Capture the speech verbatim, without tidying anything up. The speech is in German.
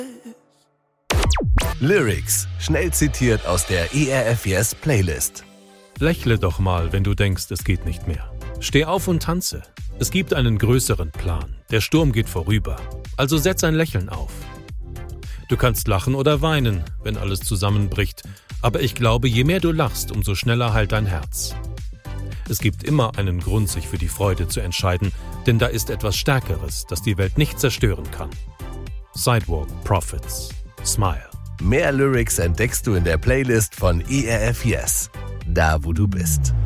Lyrics, schnell zitiert aus der E R F Yes Playlist. Lächle doch mal, wenn du denkst, es geht nicht mehr. Steh auf und tanze. Es gibt einen größeren Plan. Der Sturm geht vorüber. Also setz ein Lächeln auf. Du kannst lachen oder weinen, wenn alles zusammenbricht. Aber ich glaube, je mehr du lachst, umso schneller heilt dein Herz. Es gibt immer einen Grund, sich für die Freude zu entscheiden, denn da ist etwas Stärkeres, das die Welt nicht zerstören kann. Sidewalk Prophets. Smile. Mehr Lyrics entdeckst du in der Playlist von E R F Yes. Da, wo du bist.